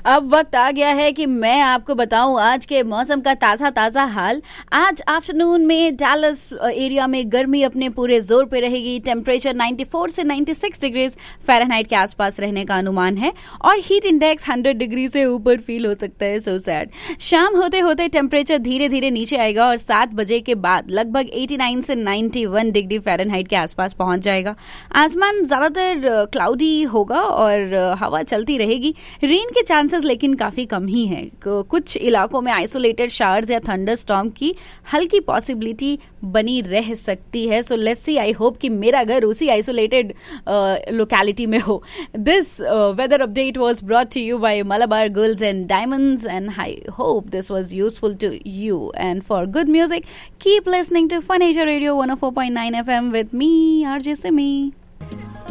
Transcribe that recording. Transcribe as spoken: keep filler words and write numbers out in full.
अब वक्त आ गया है कि मैं आपको बताऊं आज के मौसम का ताज़ा ताज़ा हाल। आज आफ्टरनून में डैलस एरिया में गर्मी अपने पूरे जोर पे रहेगी। टेम्परेचर चौरानवे से छियानवे डिग्री फ़ारेनहाइट के आसपास रहने का अनुमान है और हीट इंडेक्स सौ डिग्री से ऊपर फील हो सकता है। So sad. शाम होते होते टेम्परेचर धीरे धीरे नीचे आएगा और सात बजे के बाद लगभग नवासी से इक्यानवे डिग्री फ़ारेनहाइट के आसपास पहुंच जाएगा। आसमान ज्यादातर क्लाउडी होगा और हवा चलती रहेगी। रेन के चांसेस लेकिन काफी कम ही है। कुछ इलाकों में आइसोलेटेड शावर्स या थंडरस्टॉर्म की हल्की पॉसिबिलिटी बनी रह सकती है। So let's see, I hope कि मेरा घर उसी आइसोलेटेड लोकेलिटी में हो। This weather update was brought to you bye Malabar गोल्ड्स and diamonds and I hope this was useful to you. And for good music keep listening to fun Asia radio one O four point nine F am with me RJ Simi.